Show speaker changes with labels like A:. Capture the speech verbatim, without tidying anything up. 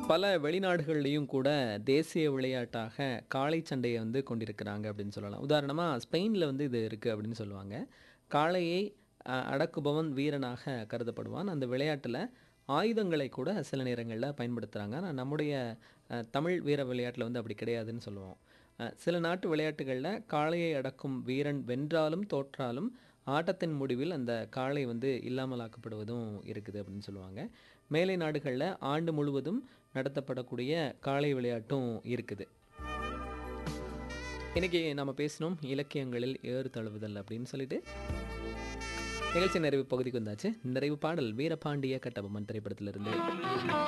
A: பல வெளிநாடுகள்லயும் கூட தேசிய விளையாட்டாக காளை சண்டைய வந்து கொண்டிருக்கிறாங்க அப்படின்னு சொல்லலாம். உதாரணமா ஸ்பெயின்ல வந்து இது இருக்கு அப்படின்னு சொல்லுவாங்க. காளையை அ அடக்குபவன் வீரனாக கருதப்படுவான். அந்த விளையாட்டுல ஆயுதங்களை கூட சில நேரங்கள்ல பயன்படுத்துறாங்க. ஆனா நம்முடைய அ தமிழ் வீர விளையாட்டுல வந்து அப்படி கிடையாதுன்னு சொல்லுவோம். அ சில நாட்டு விளையாட்டுகள்ல காளையை அடக்கும் வீரன் வென்றாலும், தோற்றாலும் ஆட்டத்தின் முடிவில் அந்த காளை வந்து இல்லாமலாக்கப்படுவதும் இருக்குது அப்படின்னு சொல்லுவாங்க. மேலை நாடுகள்ல ஆண்டு முழுவதும் நடத்தப்படக்கூடிய காளை விளையாட்டும் இருக்குது. இன்னைக்கு நம்ம பேசினோம் இலக்கியங்களில் ஏறு தழுவுதல் அப்படின்னு சொல்லிட்டு நிகழ்ச்சி நிறைவு பகுதிக்கு வந்தாச்சு. நிறைவு பாடல் வீரபாண்டிய கட்டபொம்மன் திரைப்படத்திலிருந்து.